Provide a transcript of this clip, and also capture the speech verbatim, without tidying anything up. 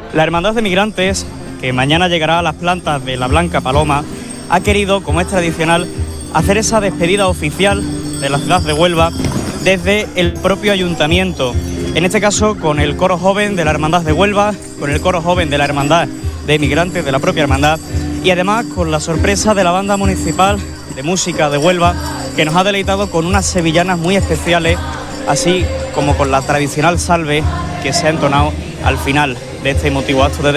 La Hermandad de Migrantes, que mañana llegará a las plantas de la Blanca Paloma, ha querido, como es tradicional, hacer esa despedida oficial de la ciudad de Huelva desde el propio ayuntamiento. En este caso, con el coro joven de la Hermandad de Huelva, con el coro joven de la Hermandad de Migrantes de la propia hermandad y además con la sorpresa de la Banda Municipal de Música de Huelva, que nos ha deleitado con unas sevillanas muy especiales, así como con la tradicional salve que se ha entonado al final de este emotivo acto de